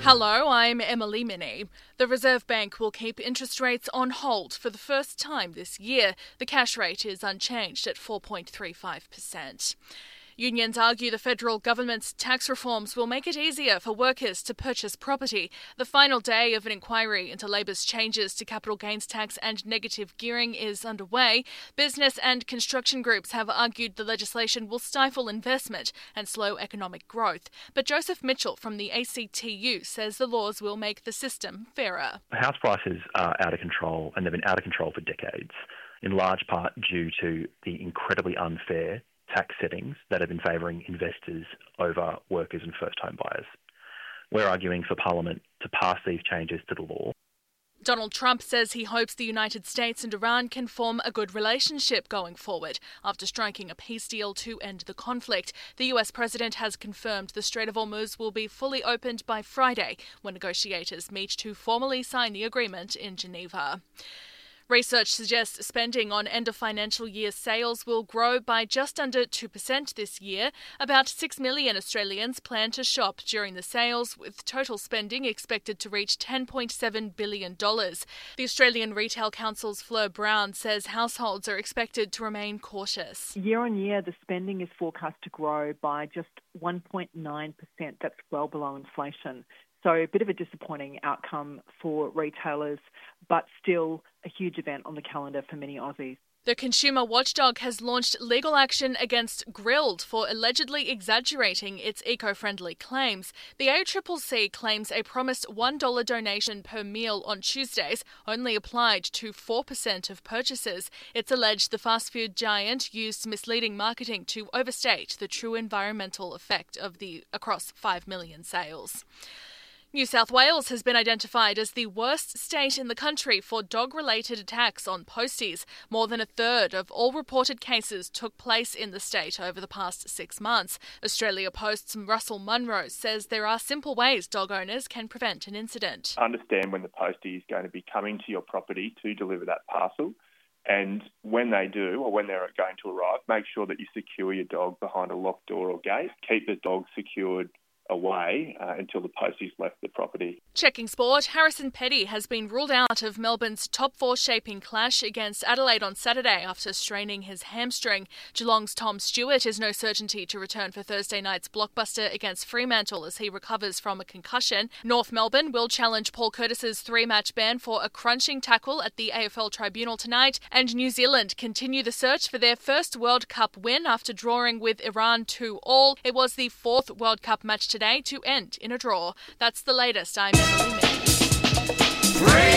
Hello, I'm Emily Minnie. The Reserve Bank will keep interest rates on hold for the first time this year. The cash rate is unchanged at 4.35%. Unions argue the federal government's tax reforms will make it easier for workers to purchase property. The final day of an inquiry into Labor's changes to capital gains tax and negative gearing is underway. Business and construction groups have argued the legislation will stifle investment and slow economic growth. But Joseph Mitchell from the ACTU says the laws will make the system fairer. House prices are out of control, and they've been out of control for decades, in large part due to the incredibly unfair tax settings that have been favouring investors over workers and first-home buyers. We're arguing for Parliament to pass these changes to the law. Donald Trump says he hopes the United States and Iran can form a good relationship going forward. After striking a peace deal to end the conflict, the US president has confirmed the Strait of Hormuz will be fully opened by Friday, when negotiators meet to formally sign the agreement in Geneva. Research suggests spending on end-of-financial year sales will grow by just under 2% this year. About 6 million Australians plan to shop during the sales, with total spending expected to reach $10.7 billion. The Australian Retail Council's Fleur Brown says households are expected to remain cautious. Year on year, the spending is forecast to grow by just 1.9%. That's well below inflation. So a bit of a disappointing outcome for retailers, but still a huge event on the calendar for many Aussies. The consumer watchdog has launched legal action against Grill'd for allegedly exaggerating its eco-friendly claims. The ACCC claims a promised $1 donation per meal on Tuesdays only applied to 4% of purchases. It's alleged the fast food giant used misleading marketing to overstate the true environmental effect of the across 5 million sales. New South Wales has been identified as the worst state in the country for dog-related attacks on posties. More than a third of all reported cases took place in the state over the past 6 months. Australia Post's Russell Munro says there are simple ways dog owners can prevent an incident. Understand when the postie is going to be coming to your property to deliver that parcel. And when they do, or when they're going to arrive, make sure that you secure your dog behind a locked door or gate. Keep the dog secured away until the postie's left the property. Checking sport, Harrison Petty has been ruled out of Melbourne's top four shaping clash against Adelaide on Saturday after straining his hamstring. Geelong's Tom Stewart is no certainty to return for Thursday night's blockbuster against Fremantle as he recovers from a concussion. North Melbourne will challenge Paul Curtis's 3-match ban for a crunching tackle at the AFL Tribunal tonight, and New Zealand continue the search for their first World Cup win after drawing with Iran 2-2. It was the fourth World Cup match today to end in a draw. That's the latest. I'm Emily Minnie.